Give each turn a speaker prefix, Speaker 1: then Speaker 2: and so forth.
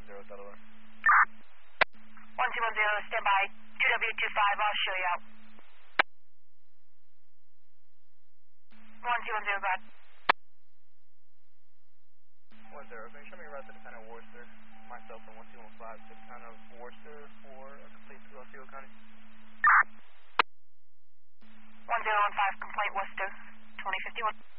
Speaker 1: Delaware.
Speaker 2: 1210, stand by. 2W25, I'll show you out. 1210, go ahead.
Speaker 1: 10, can you show me a route to the town of Worcester? Myself from 1215 to the town of Worcester for a complete to Osceola County.
Speaker 2: 1015, complete Worcester, 2051.